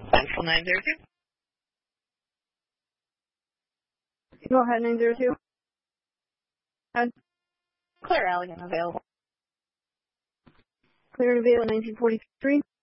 Central 902. Go ahead, 902. Claire Allegan available. Clear and available, 1943.